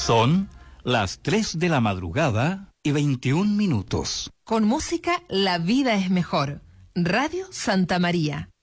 Son las 3 de la madrugada y 21 minutos. Con música, la vida es mejor. Radio Santa María.